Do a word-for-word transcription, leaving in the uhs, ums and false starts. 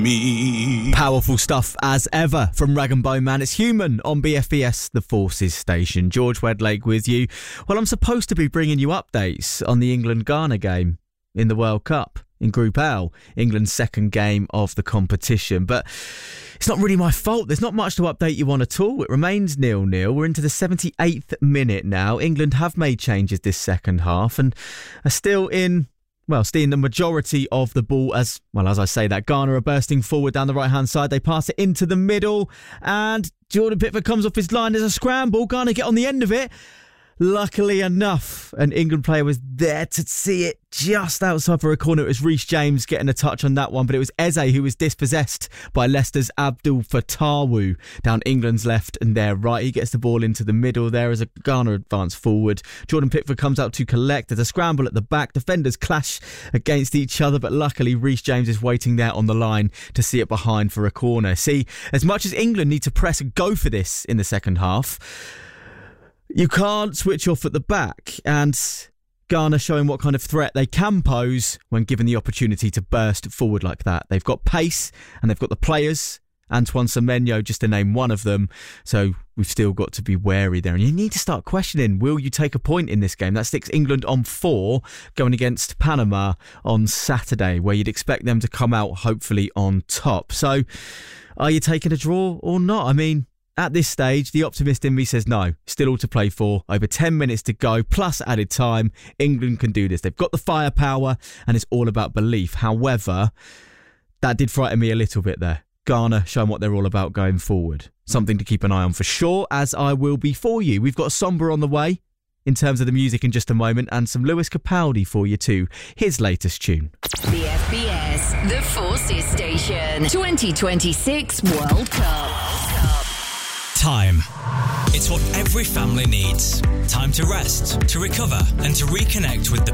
Me. Powerful stuff as ever from Rag and Bone Man. It's Human on B F B S, the Forces station. George Wedlake with you. Well, I'm supposed to be bringing you updates on the England-Ghana game in the World Cup in Group L, England's second game of the competition. But it's not really my fault. There's not much to update you on at all. It remains nil-nil. We're into the seventy-eighth minute now. England have made changes this second half and are still in... Well, stealing the majority of the ball as, well, as I say that, Ghana are bursting forward down the right-hand side. They pass it into the middle and Jordan Pickford comes off his line. There's a scramble. Ghana get on the end of it. Luckily enough, an England player was there to see it just outside for a corner. It was Reece James getting a touch on that one, but it was Eze who was dispossessed by Leicester's Abdul Fatawu down England's left and their right. He gets the ball into the middle there as a Ghana advance forward. Jordan Pickford comes out to collect. There's a scramble at the back. Defenders clash against each other, but luckily Reece James is waiting there on the line to see it behind for a corner. See, as much as England need to press and go for this in the second half, you can't switch off at the back, and Ghana showing what kind of threat they can pose when given the opportunity to burst forward like that. They've got pace and they've got the players, Antoine Semenyo just to name one of them, so we've still got to be wary there. And you need to start questioning, will you take a point in this game? That sticks England on four going against Panama on Saturday, where you'd expect them to come out hopefully on top. So are you taking a draw or not? I mean, at this stage, the optimist in me says no. Still all to play for. Over ten minutes to go, plus added time. England can do this. They've got the firepower, and it's all about belief. However, that did frighten me a little bit there. Ghana showing what they're all about going forward. Something to keep an eye on for sure, as I will be for you. We've got Somber on the way in terms of the music in just a moment, and some Lewis Capaldi for you too. His latest tune. B F B S, the Forces station. twenty twenty-six World Cup. Time. It's what every family needs. Time to rest, to recover, and to reconnect with the